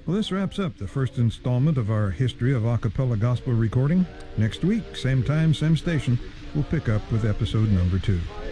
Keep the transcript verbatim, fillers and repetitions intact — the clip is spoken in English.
Well, this wraps up the first installment of our history of a cappella gospel recording. Next week, same time, same station, we'll pick up with episode number two.